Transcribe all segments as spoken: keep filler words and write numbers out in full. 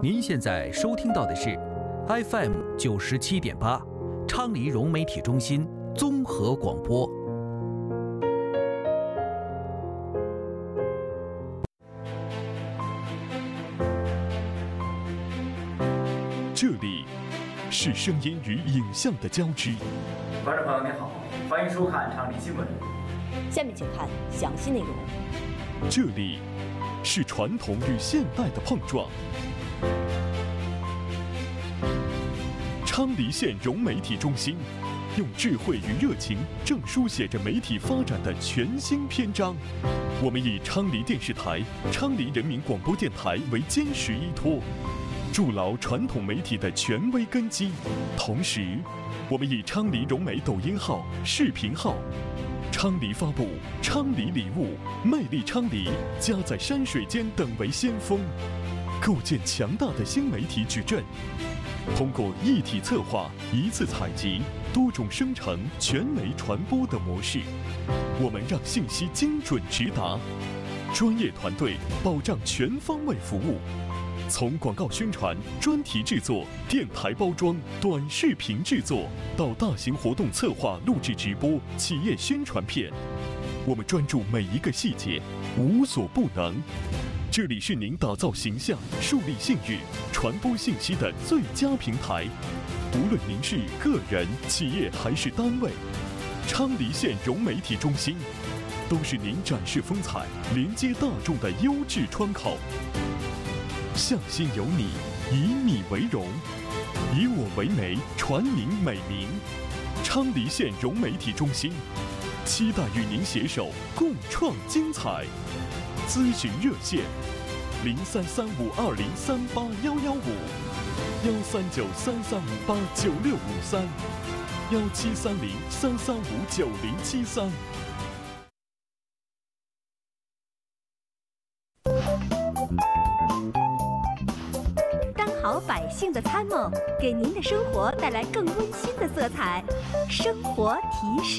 您现在收听到的是 F M 九十七点八，昌黎融媒体中心综合广播。 这里是声音与影像的交织。 观众朋友您好，欢迎收看昌黎新闻。 下面请看详细内容。 这里是传统与现代的碰撞。昌黎县融媒体中心用智慧与热情，正书写着媒体发展的全新篇章。我们以昌黎电视台、昌黎人民广播电台为坚实依托，筑牢传统媒体的权威根基。同时，我们以昌黎融媒抖音号、视频号、昌黎发布、昌黎礼物、魅力昌黎、家在山水间等为先锋，构建强大的新媒体矩阵。通过一体策划、一次采集、多种生成、全媒传播的模式，我们让信息精准直达，专业团队保障全方位服务。从广告宣传、专题制作、电台包装、短视频制作，到大型活动策划、录制直播、企业宣传片，我们专注每一个细节，无所不能。这里是您打造形象、树立信誉、传播信息的最佳平台。无论您是个人、企业还是单位，昌黎县融媒体中心都是您展示风采、连接大众的优质窗口。向心有你，以你为荣，以我为媒，传您美名。昌黎县融媒体中心期待与您携手共创精彩。咨询热线：零三三五二零三八幺幺五，幺三九三三五八九六五三，幺七三零三三五九零七三。 当好百姓的参谋，给您的生活带来更温馨的色彩。生活提示。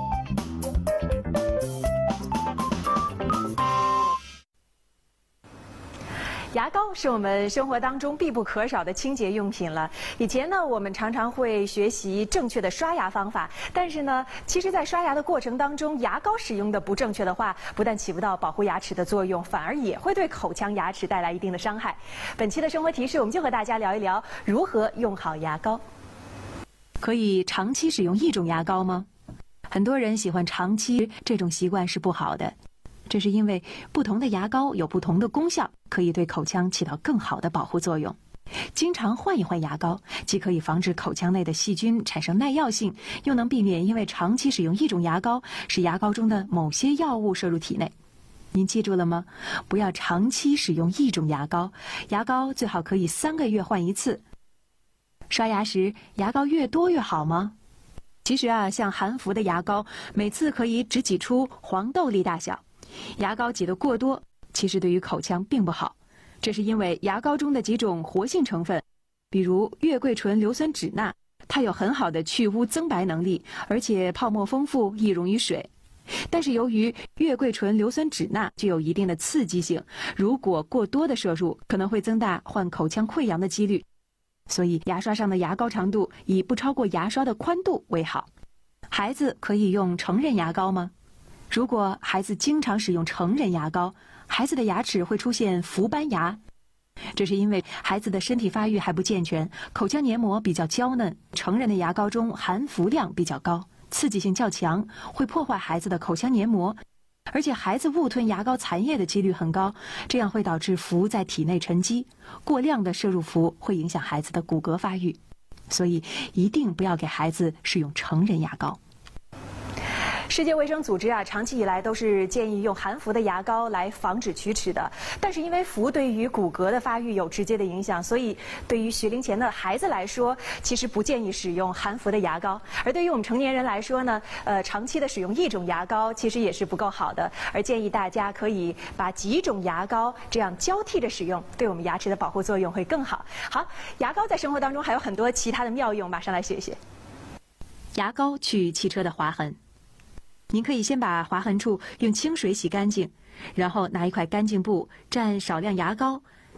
牙膏是我们生活当中必不可少的清洁用品了。以前呢，我们常常会学习正确的刷牙方法，但是呢，其实在刷牙的过程当中，牙膏使用的不正确的话，不但起不到保护牙齿的作用，反而也会对口腔牙齿带来一定的伤害。本期的生活提示，我们就和大家聊一聊如何用好牙膏。 可以长期使用一种牙膏吗？很多人喜欢长期，这种习惯是不好的。这是因为不同的牙膏有不同的功效，可以对口腔起到更好的保护作用。经常换一换牙膏，既可以防止口腔内的细菌产生耐药性，又能避免因为长期使用一种牙膏，使牙膏中的某些药物摄入体内。您记住了吗？不要长期使用一种牙膏，牙膏最好可以三个月换一次。刷牙时，牙膏越多越好吗？其实啊，像含氟的牙膏，每次可以只挤出黄豆粒大小。牙膏挤得过多，其实对于口腔并不好。这是因为牙膏中的几种活性成分，比如月桂醇硫酸酯钠，它有很好的去污增白能力，而且泡沫丰富，易溶于水。但是由于月桂醇硫酸酯钠具有一定的刺激性，如果过多的摄入，可能会增大患口腔溃疡的几率。所以牙刷上的牙膏长度以不超过牙刷的宽度为好。孩子可以用成人牙膏吗？如果孩子经常使用成人牙膏，孩子的牙齿会出现氟斑牙，这是因为孩子的身体发育还不健全，口腔黏膜比较娇嫩，成人的牙膏中含氟量比较高，刺激性较强，会破坏孩子的口腔黏膜，而且孩子误吞牙膏残液的几率很高，这样会导致氟在体内沉积，过量的摄入氟会影响孩子的骨骼发育，所以一定不要给孩子使用成人牙膏。 世界卫生组织啊，长期以来都是建议用含氟的牙膏来防止龋齿的。但是因为氟对于骨骼的发育有直接的影响，所以对于学龄前的孩子来说，其实不建议使用含氟的牙膏。而对于我们成年人来说呢，呃，长期的使用一种牙膏其实也是不够好的。而建议大家可以把几种牙膏这样交替着使用，对我们牙齿的保护作用会更好。好，牙膏在生活当中还有很多其他的妙用，马上来学学。 牙膏去汽车的划痕。您可以先把划痕处用清水洗干净，然后拿一块干净布蘸少量牙膏，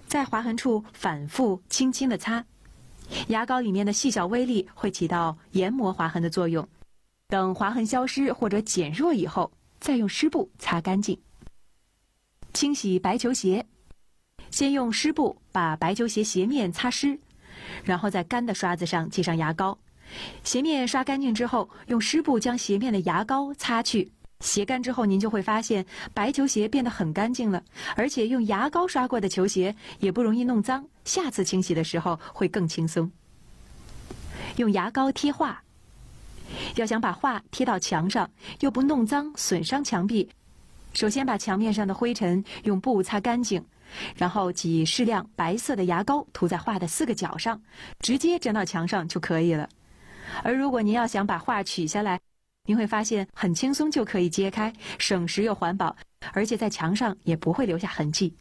在划痕处反复轻轻地擦，牙膏里面的细小微粒会起到研磨划痕的作用。等划痕消失或者减弱以后，再用湿布擦干净。清洗白球鞋，先用湿布把白球鞋鞋面擦湿，然后在干的刷子上系上牙膏。鞋面刷干净之后，用湿布将鞋面的牙膏擦去。鞋干之后，您就会发现白球鞋变得很干净了，而且用牙膏刷过的球鞋也不容易弄脏，下次清洗的时候会更轻松。用牙膏贴画，要想把画贴到墙上，又不弄脏损伤墙壁，首先把墙面上的灰尘用布擦干净，然后挤适量白色的牙膏涂在画的四个角上，直接粘到墙上就可以了。而如果您要想把画取下来，您会发现很轻松就可以揭开，省时又环保，而且在墙上也不会留下痕迹。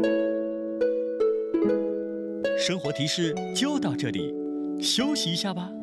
生活提示就到这里，休息一下吧。